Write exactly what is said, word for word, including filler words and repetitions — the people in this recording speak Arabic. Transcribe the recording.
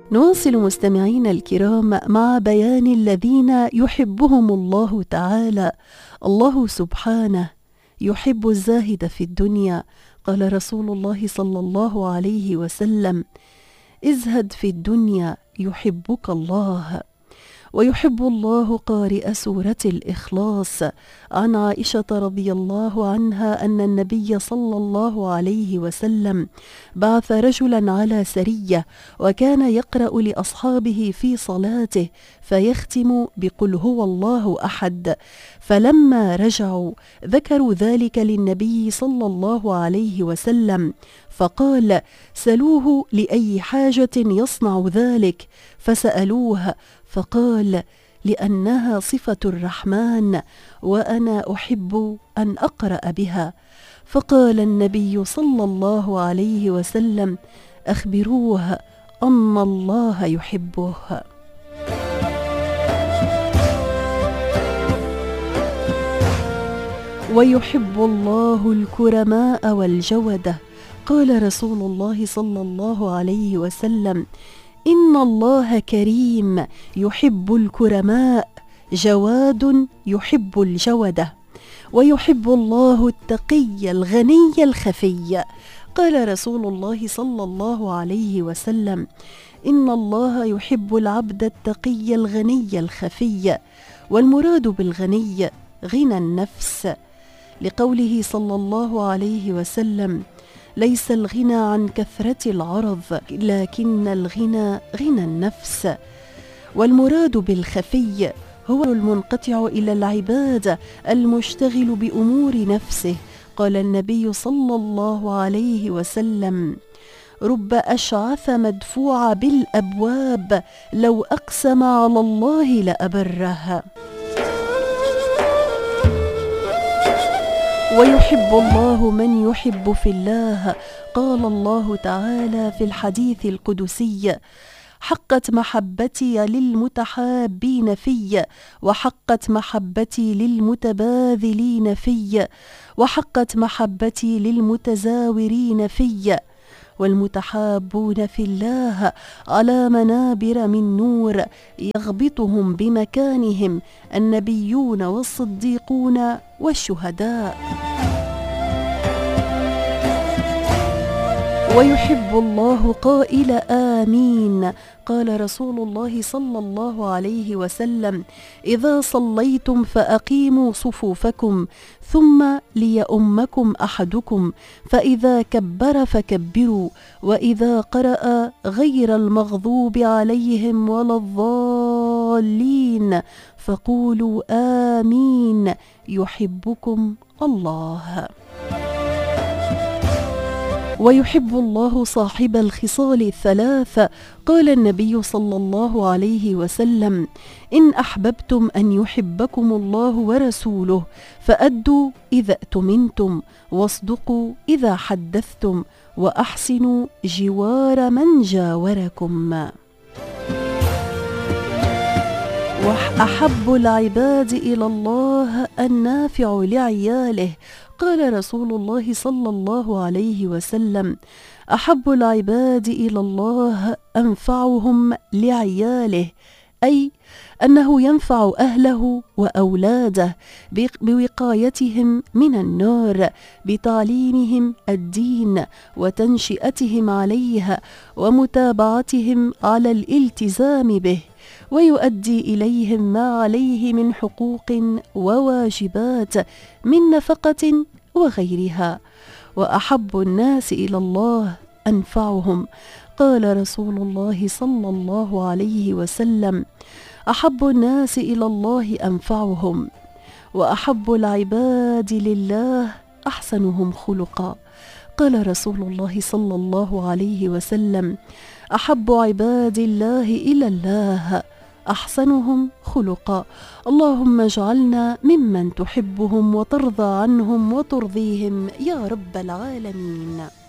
نواصل مستمعينا الكرام مع بيان الذين يحبهم الله تعالى. الله سبحانه يحب الزاهد في الدنيا. قال رسول الله صلى الله عليه وسلم: ازهد في الدنيا يحبك الله. ويحب الله قارئ سورة الإخلاص. عن عائشة رضي الله عنها أن النبي صلى الله عليه وسلم بعث رجلا على سرية، وكان يقرأ لأصحابه في صلاته فيختم بقل هو الله أحد. فلما رجعوا ذكروا ذلك للنبي صلى الله عليه وسلم، فقال: سلوه لأي حاجة يصنع ذلك. فسألوه فقال: لأنها صفة الرحمن وأنا أحب أن أقرأ بها. فقال النبي صلى الله عليه وسلم: أخبروه أن الله يحبه. ويحب الله الكرماء والجودة. قال رسول الله صلى الله عليه وسلم: إن الله كريم يحب الكرماء، جواد يحب الجودة. ويحب الله التقي الغني الخفي. قال رسول الله صلى الله عليه وسلم: إن الله يحب العبد التقي الغني الخفي. والمراد بالغني غنى النفس، لقوله صلى الله عليه وسلم: ليس الغنى عن كثرة العرض لكن الغنى غنى النفس. والمراد بالخفي هو المنقطع إلى العبادة المشتغل بأمور نفسه. قال النبي صلى الله عليه وسلم: رب أشعث مدفوع بالأبواب لو أقسم على الله لأبره. ويحب الله من يحب في الله. قال الله تعالى في الحديث القدسي: حقت محبتي للمتحابين في، وحقت محبتي للمتباذلين في، وحقت محبتي للمتزاورين في. والمتحابون في الله على منابر من نور يغبطهم بمكانهم النبيون والصديقون والشهداء. ويحب الله قائل آمين. قال رسول الله صلى الله عليه وسلم: إذا صليتم فأقيموا صفوفكم ثم ليؤمكم أحدكم، فإذا كبر فكبروا، وإذا قرأ غير المغضوب عليهم ولا الضالين فقولوا آمين يحبكم الله. ويحب الله صاحب الخصال الثلاث. قال النبي صلى الله عليه وسلم: إن أحببتم أن يحبكم الله ورسوله فأدوا إذا اؤتمنتم، واصدقوا إذا حدثتم، وأحسنوا جوار من جاوركم. وأحب العباد إلى الله النافع لعياله. قال رسول الله صلى الله عليه وسلم: أحب العباد إلى الله أنفعهم لعياله، أي أنه ينفع أهله وأولاده بوقايتهم من النار، بتعليمهم الدين وتنشئتهم عليها ومتابعتهم على الالتزام به، ويؤدي إليهم ما عليه من حقوق وواجبات من نفقة وغيرها. وأحب الناس إلى الله أنفعهم. قال رسول الله صلى الله عليه وسلم: أحب الناس إلى الله أنفعهم، وأحب العباد لله أحسنهم خلقا. قال رسول الله صلى الله عليه وسلم: أحب عباد الله إلى الله أحسنهم خلقا. اللهم اجعلنا ممن تحبهم وترضى عنهم وترضيهم يا رب العالمين.